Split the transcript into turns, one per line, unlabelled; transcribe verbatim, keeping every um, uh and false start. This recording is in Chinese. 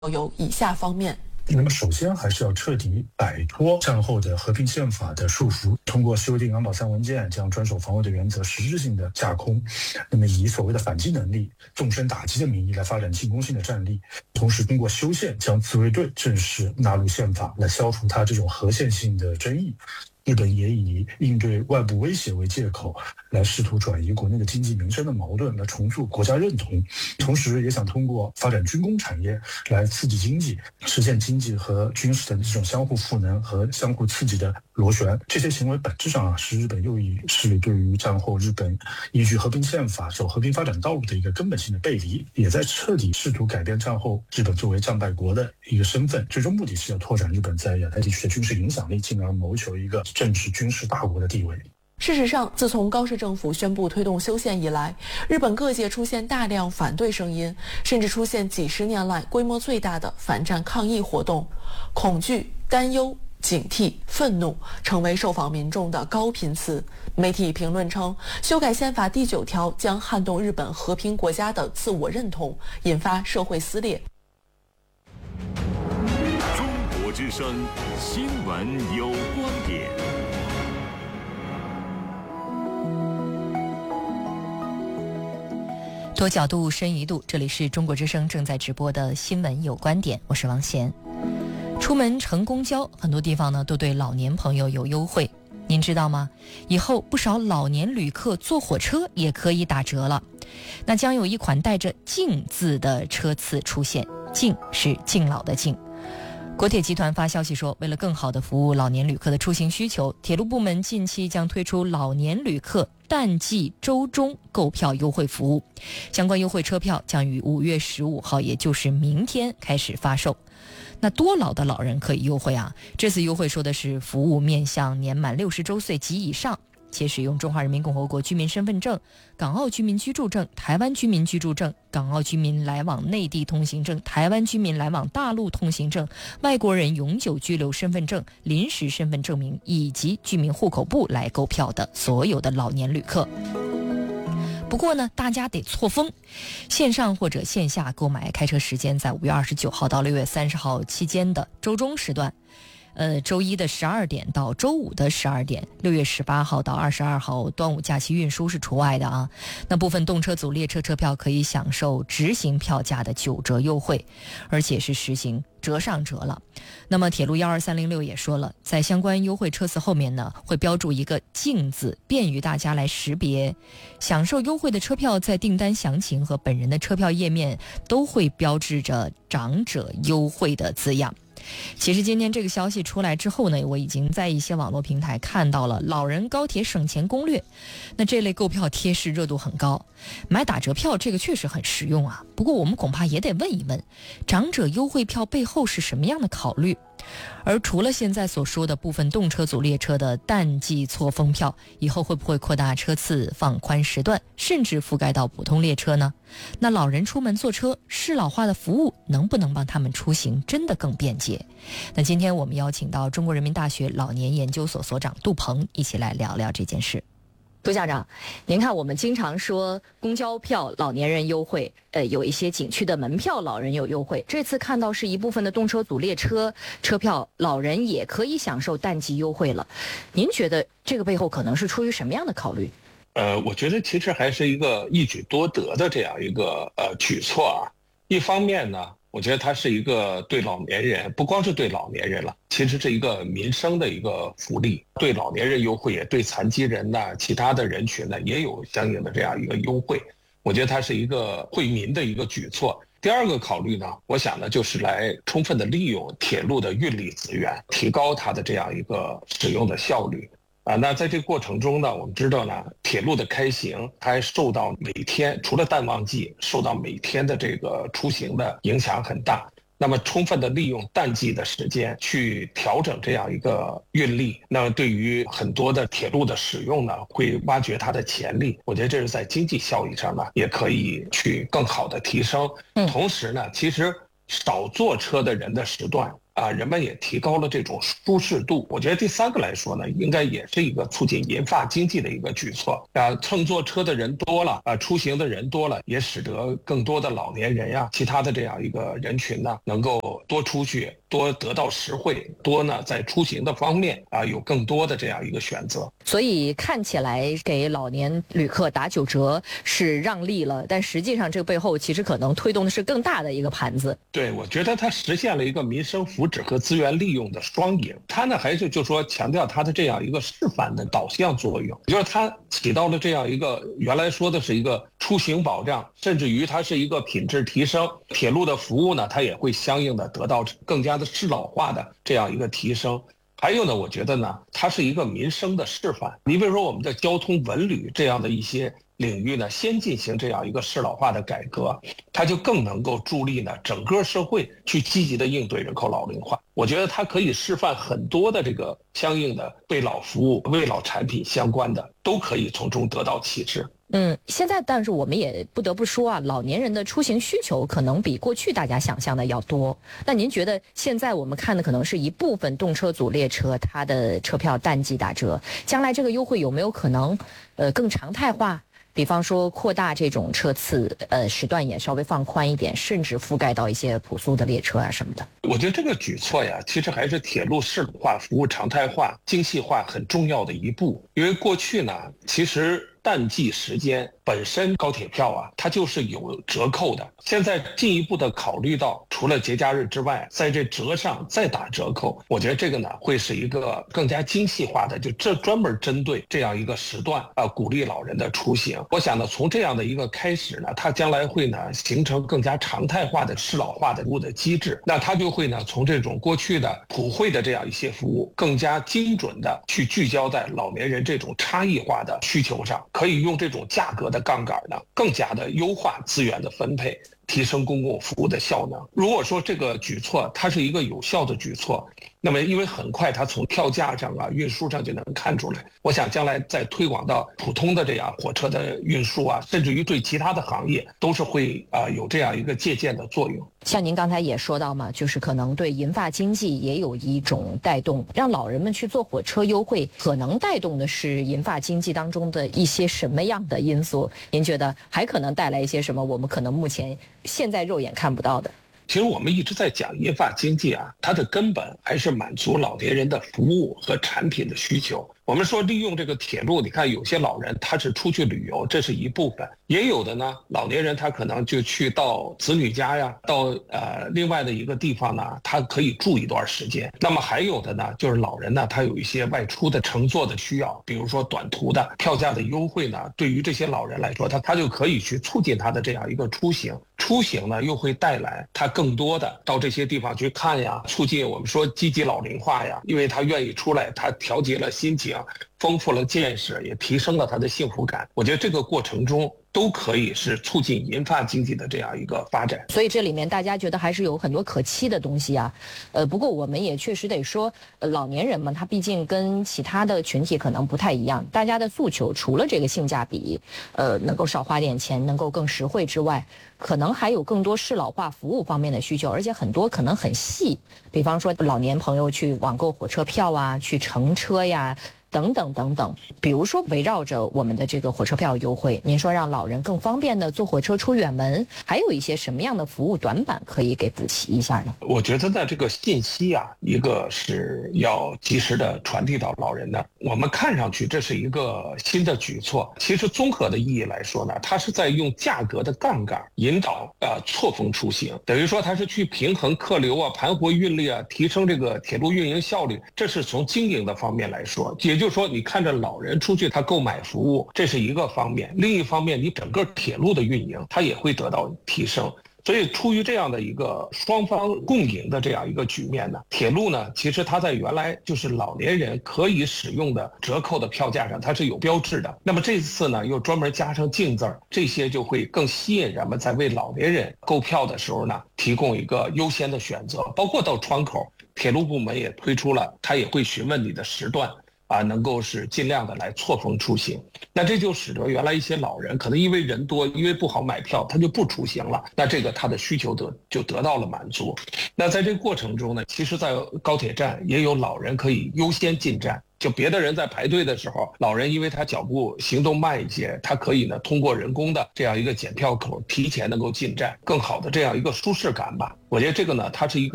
有以下方面。
那么首先还是要彻底摆脱战后的和平宪法的束缚，通过修订安保三文件，将专守防卫的原则实质性的架空，那么以所谓的反击能力、纵深打击的名义来发展进攻性的战力，同时通过修宪将自卫队正式纳入宪法，来消除它这种核线性的争议。日本也以应对外部威胁为借口，来试图转移国内的经济民生的矛盾，来重塑国家认同，同时也想通过发展军工产业来刺激经济，实现经济和军事的这种相互赋能和相互刺激的螺旋。这些行为本质上啊，是日本右翼势力对于战后日本依据和平宪法走和平发展道路的一个根本性的背离，也在彻底试图改变战后日本作为战败国的一个身份，最终目的是要拓展日本在亚太地区的军事影响力，进而谋求一个政治军事大国的地位。
事实上，自从高市政府宣布推动修宪以来，日本各界出现大量反对声音，甚至出现几十年来规模最大的反战抗议活动。恐惧、担忧、警惕、愤怒成为受访民众的高频词。媒体评论称，修改宪法第九条将撼动日本和平国家的自我认同，引发社会撕裂。
中国之声新闻有观点。
多角度深一度，这里是中国之声正在直播的新闻有观点，我是王贤。出门乘公交，很多地方呢都对老年朋友有优惠，您知道吗？以后不少老年旅客坐火车也可以打折了。那将有一款带着敬字的车次出现，敬是敬老的敬。国铁集团发消息说，为了更好地服务老年旅客的出行需求，铁路部门近期将推出老年旅客淡季周中购票优惠服务，相关优惠车票将于五月十五号，也就是明天开始发售。那多老的老人可以优惠啊？这次优惠说的是服务面向年满六十周岁及以上，且使用中华人民共和国居民身份证、港澳居民居住证、台湾居民居住证、港澳居民来往内地通行证、台湾居民来往大陆通行证、外国人永久居留身份证、临时身份证明以及居民户口簿来购票的所有的老年旅客。不过呢，大家得错峰，线上或者线下购买开车时间在五月二十九号到六月三十号期间的周中时段，呃，周一的十二点到周五的十二点，六月十八号到二十二号端午假期运输是除外的啊。那部分动车组列车车票可以享受直行票价的九折优惠，而且是实行折上折了。那么铁路一二三零六也说了，在相关优惠车次后面呢，会标注一个敬字，便于大家来识别。享受优惠的车票在订单详情和本人的车票页面都会标志着长者优惠的字样。其实今天这个消息出来之后呢，我已经在一些网络平台看到了老人高铁省钱攻略，那这类购票贴士热度很高，买打折票这个确实很实用啊。不过我们恐怕也得问一问，长者优惠票背后是什么样的考虑？而除了现在所说的部分动车组列车的淡季错峰票，以后会不会扩大车次、放宽时段，甚至覆盖到普通列车呢？那老人出门坐车，适老化的服务能不能帮他们出行真的更便捷？那今天我们邀请到中国人民大学老年研究所所长杜鹏一起来聊聊这件事。杜校长，您看我们经常说公交票老年人优惠，呃，有一些景区的门票老人有优惠，这次看到是一部分的动车组列车车票老人也可以享受淡季优惠了，您觉得这个背后可能是出于什么样的考虑？
呃，我觉得其实还是一个一举多得的这样一个呃举措啊。一方面呢，我觉得它是一个对老年人，不光是对老年人了，其实是一个民生的一个福利，对老年人优惠，也对残疾人呐、其他的人群呢也有相应的这样一个优惠。我觉得它是一个惠民的一个举措。第二个考虑呢，我想呢就是来充分的利用铁路的运力资源，提高它的这样一个使用的效率。啊，那在这个过程中呢，我们知道呢，铁路的开行它还受到每天除了淡旺季，受到每天的这个出行的影响很大。那么充分的利用淡季的时间去调整这样一个运力，那么对于很多的铁路的使用呢，会挖掘它的潜力。我觉得这是在经济效益上呢，也可以去更好的提升。同时呢，其实少坐车的人的时段啊，人们也提高了这种舒适度。我觉得第三个来说呢，应该也是一个促进银发经济的一个举措啊。乘坐车的人多了啊，出行的人多了，也使得更多的老年人呀、其他的这样一个人群呢，能够多出去，多得到实惠，多呢在出行的方面啊有更多的这样一个选择。
所以看起来给老年旅客打九折是让利了，但实际上这个背后其实可能推动的是更大的一个盘子。
对，我觉得它实现了一个民生福祉和资源利用的双赢。它呢还是就说强调它的这样一个示范的导向作用，就是它起到了这样一个原来说的是一个出行保障，甚至于它是一个品质提升。铁路的服务呢，它也会相应的得到更加的适老化的这样一个提升。还有呢，我觉得呢，它是一个民生的示范。你比如说我们的交通文旅这样的一些领域呢，先进行这样一个适老化的改革，它就更能够助力呢整个社会去积极的应对人口老龄化。我觉得它可以示范很多的这个相应的为老服务、为老产品相关的，都可以从中得到启示。
嗯，现在但是我们也不得不说啊，老年人的出行需求可能比过去大家想象的要多。那您觉得现在我们看的可能是一部分动车组列车它的车票淡季打折，将来这个优惠有没有可能呃更常态化？比方说扩大这种车次，呃，时段也稍微放宽一点，甚至覆盖到一些普速的列车啊什么的。
我觉得这个举措呀，其实还是铁路适老化、服务常态化、精细化很重要的一步。因为过去呢，其实淡季时间本身高铁票啊，它就是有折扣的。现在进一步的考虑到，除了节假日之外，在这折上再打折扣，我觉得这个呢会是一个更加精细化的，就这专门针对这样一个时段啊，鼓励老人的出行。我想呢，从这样的一个开始呢，它将来会呢形成更加常态化的适老化的服务的机制。那它就会呢从这种过去的普惠的这样一些服务，更加精准的去聚焦在老年人这种差异化的需求上。可以用这种价格的杠杆呢，更加的优化资源的分配，提升公共服务的效能。如果说这个举措它是一个有效的举措，那么因为很快它从票价上啊、运输上就能看出来，我想将来再推广到普通的这样火车的运输啊，甚至于对其他的行业都是会啊、呃、有这样一个借鉴的作用。
像您刚才也说到嘛，就是可能对银发经济也有一种带动，让老人们去坐火车优惠，可能带动的是银发经济当中的一些什么样的因素？您觉得还可能带来一些什么我们可能目前现在肉眼看不到的？
其实我们一直在讲银发经济啊，它的根本还是满足老年人的服务和产品的需求。我们说利用这个铁路，你看有些老人他是出去旅游，这是一部分；也有的呢，老年人他可能就去到子女家呀，到呃另外的一个地方呢，他可以住一段时间。那么还有的呢，就是老人呢，他有一些外出的乘坐的需要，比如说短途的票价的优惠呢，对于这些老人来说，他他就可以去促进他的这样一个出行。出行呢，又会带来他更多的到这些地方去看呀，促进我们说积极老龄化呀，因为他愿意出来，他调节了心情，丰富了见识，也提升了他的幸福感。我觉得这个过程中都可以是促进银发经济的这样一个发展。
所以这里面大家觉得还是有很多可期的东西啊。呃，不过我们也确实得说，呃，老年人嘛，他毕竟跟其他的群体可能不太一样，大家的诉求除了这个性价比，呃，能够少花点钱，能够更实惠之外，可能还有更多适老化服务方面的需求，而且很多可能很细，比方说老年朋友去网购火车票啊，去乘车呀，等等等等。比如说围绕着我们的这个火车票优惠，您说让老人更方便的坐火车出远门，还有一些什么样的服务短板可以给补齐一下呢？
我觉得呢，这个信息啊，一个是要及时的传递到老人的。我们看上去这是一个新的举措，其实综合的意义来说呢，它是在用价格的杠杆引导呃错峰出行，等于说它是去平衡客流啊、盘活运力啊，提升这个铁路运营效率。这是从经营的方面来说，也就是说，你看着老人出去他购买服务，这是一个方面；另一方面，你整个铁路的运营它也会得到提升。所以，出于这样的一个双方共赢的这样一个局面呢，铁路呢，其实它在原来就是老年人可以使用的折扣的票价上，它是有标志的。那么这次呢，又专门加上净字儿，这些就会更吸引人们在为老年人购票的时候呢，提供一个优先的选择。包括到窗口，铁路部门也推出了，他也会询问你的时段。 啊，能够是尽量的来错峰出行。那这就使得原来一些老人可能因为人多，因为不好买票，他就不出行了。那这个他的需求得就得到了满足。那在这个过程中呢，其实在高铁站也有老人可以优先进站。就别的人在排队的时候，老人因为他脚步行动慢一些，他可以呢通过人工的这样一个检票口提前能够进站，更好的这样一个舒适感吧。我觉得这个呢，它是一个